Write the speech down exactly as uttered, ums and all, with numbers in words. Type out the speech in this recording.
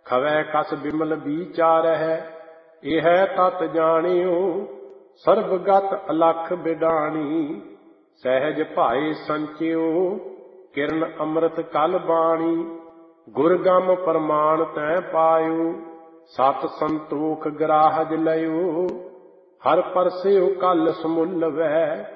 ਖਵੈ ਕਸ ਬਿਮਲ ਵਿਚਾਰਹਿ, ਇਹ ਤਤ ਜਾਣਿਓ ਸਰਬਗਤ ਅਲਖ ਬਿਡਾਣੀ। ਸਹਿਜ ਭਾਏ ਸੰਚਿਓ ਕਿਰਨ ਅੰਮ੍ਰਿਤ ਕਲ ਬਾਣੀ, ਗੁਰਗਮ ਪ੍ਰਮਾਣ ਤੈ ਪਾਇਓ ਸਤ ਸੰਤੋਖ ਗ੍ਰਾਹਜ ਲਇਓ। ਹਰ ਪਰਸਿਓ ਕਲ ਸਮੁੱਲ ਵੈ